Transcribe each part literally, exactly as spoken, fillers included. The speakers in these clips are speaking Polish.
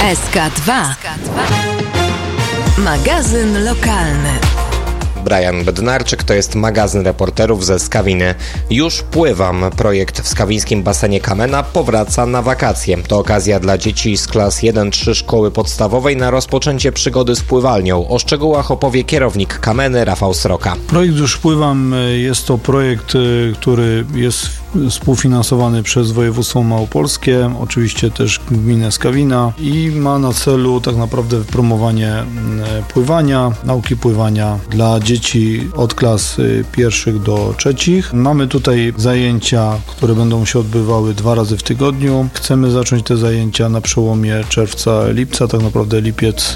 S K dwa. Magazyn lokalny. Brian Bednarczyk, to jest magazyn reporterów ze Skawiny. Już pływam. Projekt w skawińskim basenie Kamena powraca na wakacje. To okazja dla dzieci z klas jeden trzy szkoły podstawowej na rozpoczęcie przygody z pływalnią. O szczegółach opowie kierownik Kameny Rafał Sroka. Projekt Już pływam jest to projekt, który jest współfinansowany przez województwo małopolskie, oczywiście też gminę Skawina i ma na celu tak naprawdę promowanie pływania, nauki pływania dla dzieci od klas pierwszych do trzecich. Mamy tutaj zajęcia, które będą się odbywały dwa razy w tygodniu. Chcemy zacząć te zajęcia na przełomie czerwca, lipca, tak naprawdę lipiec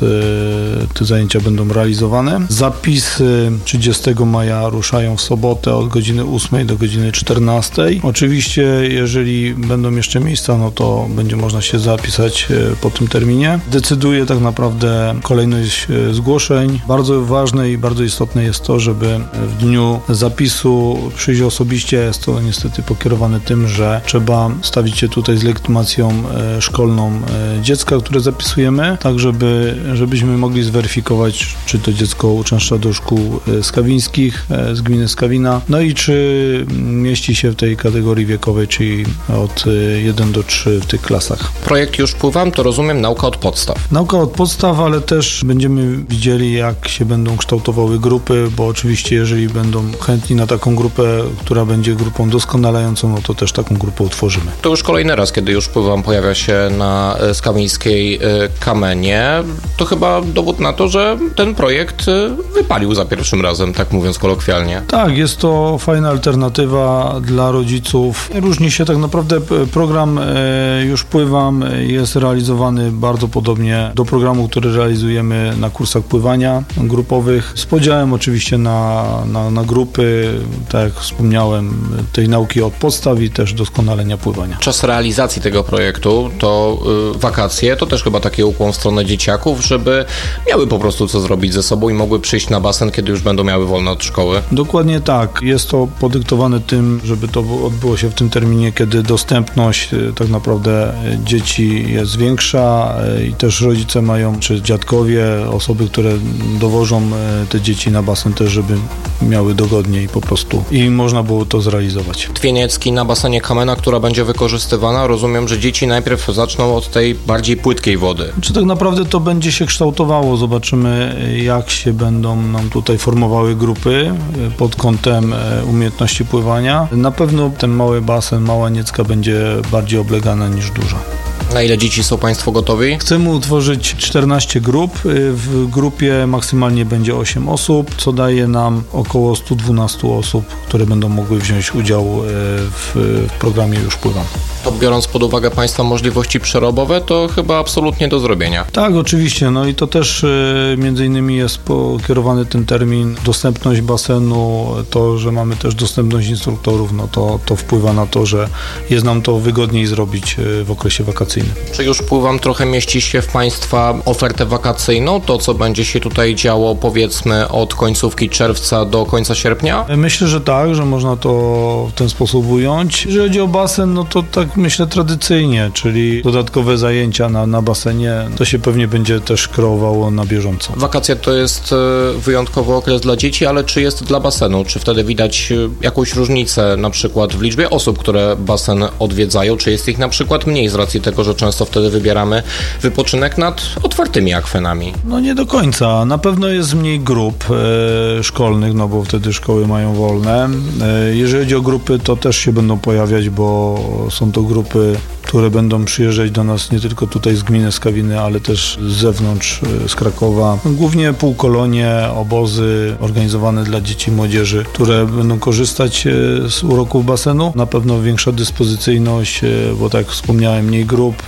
te zajęcia będą realizowane. Zapisy trzydziestego maja ruszają w sobotę od godziny ósmej do godziny czternastej. Oczywiście, jeżeli będą jeszcze miejsca, no to będzie można się zapisać po tym terminie. Decyduje tak naprawdę kolejność zgłoszeń. Bardzo ważne i bardzo istotne jest to, żeby w dniu zapisu przyjść osobiście. Jest to niestety pokierowane tym, że trzeba stawić się tutaj z legitymacją szkolną dziecka, które zapisujemy, tak żeby, żebyśmy mogli zweryfikować, czy to dziecko uczęszcza do szkół skawińskich z gminy Skawina, no i czy mieści się w tej kategorii wiekowej, czyli od jeden do trzech w tych klasach. Projekt Już pływam to, rozumiem, nauka od podstaw. Nauka od podstaw, ale też będziemy widzieli, jak się będą kształtowały grupy, bo oczywiście jeżeli będą chętni na taką grupę, która będzie grupą doskonalającą, no to też taką grupę utworzymy. To już kolejny raz, kiedy Już pływam pojawia się na skawińskiej Kamenie. To chyba dowód na to, że ten projekt wypalił za pierwszym razem, tak mówiąc kolokwialnie. Tak, jest to fajna alternatywa dla rodziców. Różni się tak naprawdę program Już pływam jest realizowany bardzo podobnie do programu, który realizujemy na kursach pływania grupowych, z podziałem oczywiście na, na, na grupy, tak jak wspomniałem, tej nauki od podstaw i też doskonalenia pływania. Czas realizacji tego projektu to y, wakacje, to też chyba taki ukłon w stronę dzieciaków, żeby miały po prostu co zrobić ze sobą i mogły przyjść na basen, kiedy już będą miały wolne od szkoły. Dokładnie tak. Jest to podyktowane tym, żeby to odbyło się w tym terminie, kiedy dostępność tak naprawdę dzieci jest większa i też rodzice mają, czy dziadkowie, osoby, które dowożą te dzieci na basen też, żeby miały dogodniej po prostu i można było to zrealizować. Twieniecki na basenie Kamena, która będzie wykorzystywana, rozumiem, że dzieci najpierw zaczną od tej bardziej płytkiej wody. Czy tak naprawdę to będzie się kształtowało? Zobaczymy, jak się będą nam tutaj formowały grupy pod kątem umiejętności pływania. Na pewno ten mały basen, mała Niecka będzie bardziej oblegana niż duża. Na ile dzieci są Państwo gotowi? Chcemy utworzyć czternaście grup. W grupie maksymalnie będzie osiem osób, co daje nam około sto dwanaście osób, które będą mogły wziąć udział w, w programie Już pływam. To biorąc pod uwagę Państwa możliwości przerobowe, to chyba absolutnie do zrobienia. Tak, oczywiście. No i to też między innymi jest pokierowany ten termin, dostępność basenu, to, że mamy też dostępność instruktorów, no to, to wpływa na to, że jest nam to wygodniej zrobić w okresie wakacyjnym. Czy Już pływam trochę mieści się w Państwa ofertę wakacyjną? To, co będzie się tutaj działo, powiedzmy, od końcówki czerwca do końca sierpnia? Myślę, że tak, że można to w ten sposób ująć. Jeżeli chodzi o basen, no to tak myślę tradycyjnie, czyli dodatkowe zajęcia na, na basenie, to się pewnie będzie też kreowało na bieżąco. Wakacje to jest wyjątkowy okres dla dzieci, ale czy jest dla basenu? Czy wtedy widać jakąś różnicę na przykład w liczbie osób, które basen odwiedzają? Czy jest ich na przykład mniej z racji tego, że często wtedy wybieramy wypoczynek nad otwartymi akwenami? No nie do końca. Na pewno jest mniej grup e, szkolnych, no bo wtedy szkoły mają wolne. E, jeżeli chodzi o grupy, to też się będą pojawiać, bo są to grupy, które będą przyjeżdżać do nas nie tylko tutaj z gminy Skawiny, ale też z zewnątrz, z Krakowa. Głównie półkolonie, obozy organizowane dla dzieci i młodzieży, które będą korzystać z uroków basenu. Na pewno większa dyspozycyjność, bo tak jak wspomniałem, mniej grup,